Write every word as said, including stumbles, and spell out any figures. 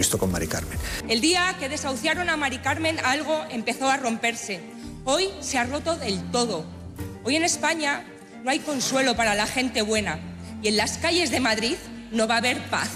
visto con Mari Carmen. El día que desahuciaron a Mari Carmen, algo empezó a romperse. Hoy se ha roto del todo. Hoy en España no hay consuelo para la gente buena y en las calles de Madrid no va a haber paz.